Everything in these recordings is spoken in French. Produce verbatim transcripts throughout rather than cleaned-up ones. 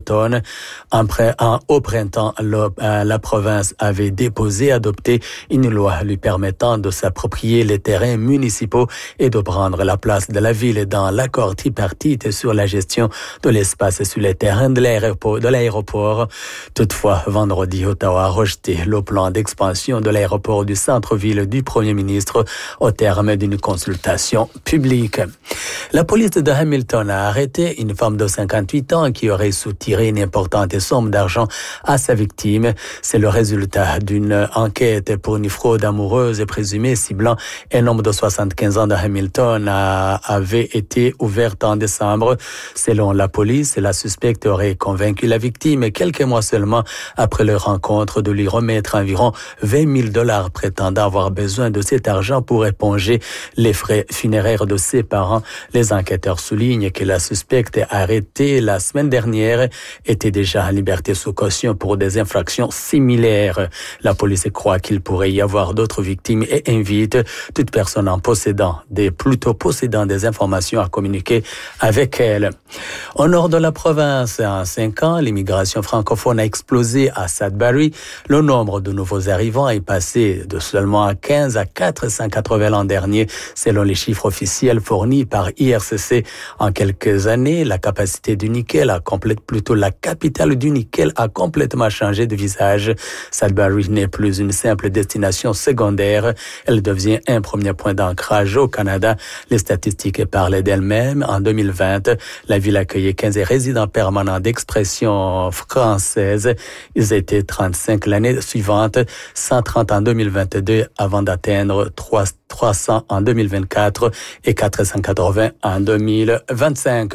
l'automne. Après, en, au printemps, le, euh, la province avait déposé, adopté une loi lui permettant de s'approprier les terrains municipaux et de prendre la place de la ville dans l'accord tripartite sur la gestion de l'espace sur les terrains de l'aéroport. De l'aéroport. Toutefois, vendredi, Ottawa a rejeté le plan d'expansion de l'aéroport du centre-ville du Premier ministre au terme d'une consultation publique. La police de Hamilton a arrêté une femme de cinquante-huit ans qui aurait soutiré une importante somme d'argent à sa victime. C'est le résultat d'une enquête pour une fraude amoureuse présumée ciblant un homme de soixante-quinze ans de Hamilton a, avait été ouverte en décembre. Selon la police, la suspecte aurait convaincu la victime quelques mois seulement après leur rencontre de lui remettre environ vingt mille dollars, prétendant avoir besoin de cet argent pour éponger les frais funéraires de ses parents. Les enquêteurs soulignent que la suspecte arrêtée la semaine dernière était déjà en liberté sous caution pour des infractions similaires. La police croit qu'il pourrait y avoir d'autres victimes et invite toute personne en possédant des, plutôt possédant des informations à communiquer avec elle. Au nord de la province, en cinq ans, l'immigration francophone a explosé à Sudbury. Le nombre de nouveaux arrivants est passé de seulement quinze à quatre cent quatre-vingts l'an dernier, selon les chiffres officiels fournis par I R C C. En quelques années, la capacité du nickel a complète, plutôt la capitale du nickel a complètement changé de visage. Sudbury n'est plus une simple destination secondaire. Elle devient un premier point d'ancrage au Canada. Les statistiques parlent d'elles-mêmes. En deux mille vingt, la ville accueillait quinze résidents permanents d'expression française. Ils étaient trente-cinq l'année suivante, cent trente en deux mille vingt-deux avant d'atteindre trois cents en deux mille vingt-quatre et quatre cent quatre-vingts en deux mille vingt-cinq.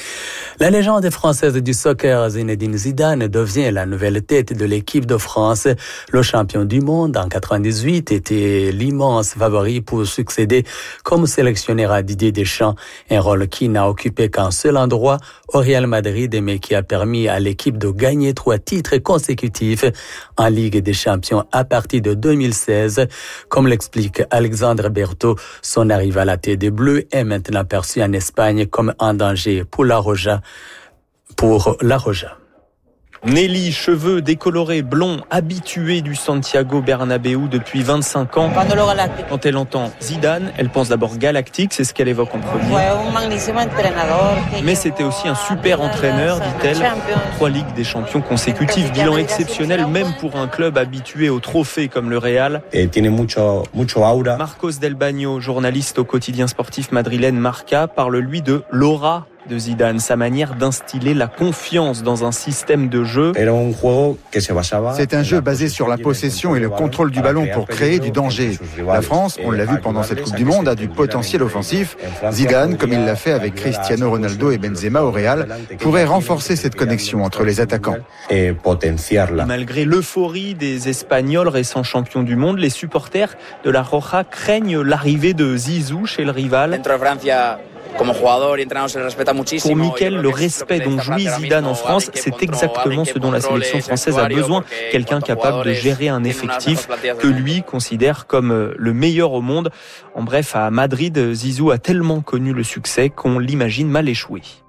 La légende française du soccer Zinedine Zidane devient la nouvelle tête de l'équipe de France. Le champion du monde en quatre-vingt-dix-huit était l'immense favori pour succéder comme sélectionneur à Didier Deschamps, un rôle qui n'a occupé qu'un seul endroit au Real Madrid, mais qui a permis à l'équipe de gagner trois titres consécutifs en Ligue des Champions à partir de deux mille seize. Comme l'explique Alexandre Berthaud, son arrivée à la tête des Bleus est maintenant perçue en Espagne comme un danger pour la Roja. Pour la Roja. Nelly, cheveux décolorés, blonds, habituée du Santiago Bernabéu depuis vingt-cinq ans. Quand elle entend Zidane, elle pense d'abord galactique, c'est ce qu'elle évoque en premier. Mais c'était aussi un super entraîneur, dit-elle. Trois Ligues des Champions consécutives, bilan exceptionnel même pour un club habitué aux trophées comme le Real. Marcos Del Bagno, journaliste au quotidien sportif madrilène Marca, parle lui de l'aura de Zidane, sa manière d'instiller la confiance dans un système de jeu. C'est un jeu basé sur la possession et le contrôle du ballon pour créer du danger. La France, on l'a vu pendant cette Coupe du Monde, a du potentiel offensif. Zidane, comme il l'a fait avec Cristiano Ronaldo et Benzema au Real, pourrait renforcer cette connexion entre les attaquants. Et malgré l'euphorie des Espagnols récents champions du monde, les supporters de la Roja craignent l'arrivée de Zizou chez le rival. Pour Mikel, le respect dont jouit Zidane en France, c'est exactement ce dont la sélection française a besoin. Quelqu'un capable de gérer un effectif que lui considère comme le meilleur au monde. En bref, à Madrid, Zizou a tellement connu le succès qu'on l'imagine mal échoué.